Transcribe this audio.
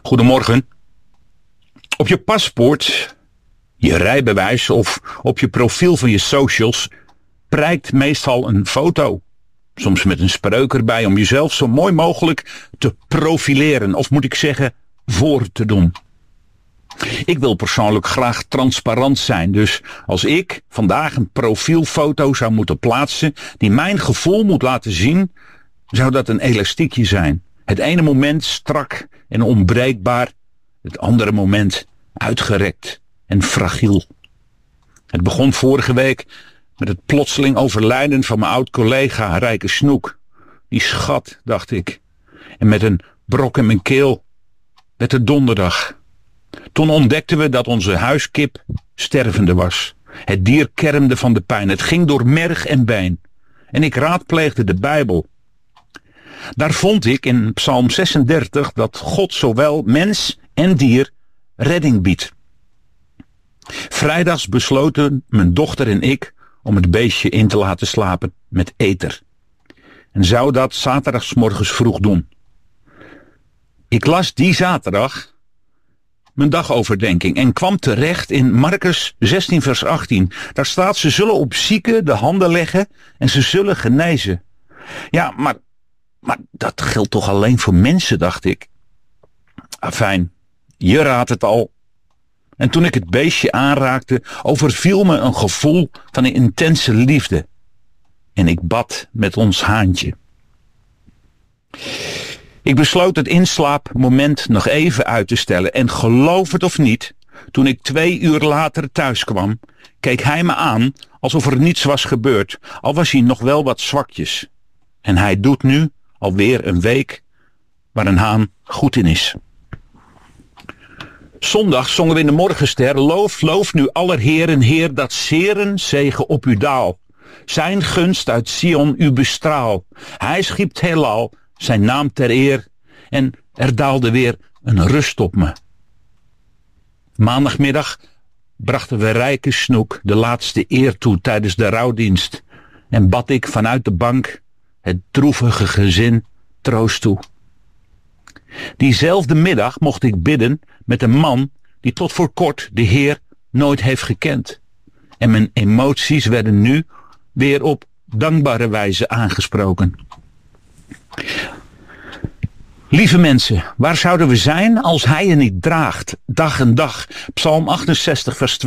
Goedemorgen. Op je paspoort, je rijbewijs of op je profiel van je socials prijkt meestal een foto. Soms met een spreuk erbij om jezelf zo mooi mogelijk te profileren. Of moet ik zeggen, voor te doen. Ik wil persoonlijk graag transparant zijn. Dus als ik vandaag een profielfoto zou moeten plaatsen die mijn gevoel moet laten zien, zou dat een elastiekje zijn. Het ene moment strak en onbreekbaar. Het andere moment uitgerekt en fragiel. Het begon vorige week met het plotseling overlijden van mijn oud-collega Rijke Snoek. Die schat, dacht ik. En met een brok in mijn keel werd het donderdag. Toen ontdekten we dat onze huiskip stervende was. Het dier kermde van de pijn. Het ging door merg en been. En ik raadpleegde de Bijbel. Daar vond ik in Psalm 36 dat God zowel mens en dier redding biedt. Vrijdags besloten mijn dochter en ik om het beestje in te laten slapen met eter. En zou dat zaterdagsmorgens vroeg doen. Ik las die zaterdag mijn dagoverdenking en kwam terecht in Markus 16 vers 18. Daar staat: ze zullen op zieken de handen leggen en ze zullen genezen. Ja, maar dat geldt toch alleen voor mensen, dacht ik. Afijn, je raadt het al. En toen ik het beestje aanraakte, overviel me een gevoel van een intense liefde. En ik bad met ons haantje. Ik besloot het inslaapmoment nog even uit te stellen. En geloof het of niet, toen ik 2 uur later thuis kwam, keek hij me aan alsof er niets was gebeurd. Al was hij nog wel wat zwakjes. En hij doet nu alweer een week waar een haan goed in is. Zondag zongen we in de morgenster: loof nu aller Heeren, Heer, dat zeren zegen op u daal. Zijn gunst uit Sion u bestraal. Hij schiept heelal, zijn naam ter eer, en er daalde weer een rust op me. Maandagmiddag brachten we Rijke Snoek de laatste eer toe tijdens de rouwdienst en bad ik vanuit de bank het droevige gezin troost toe. Diezelfde middag mocht ik bidden met een man die tot voor kort de Heer nooit heeft gekend. En mijn emoties werden nu weer op dankbare wijze aangesproken. Lieve mensen, waar zouden we zijn als hij je niet draagt, dag en dag? Psalm 68 vers 2.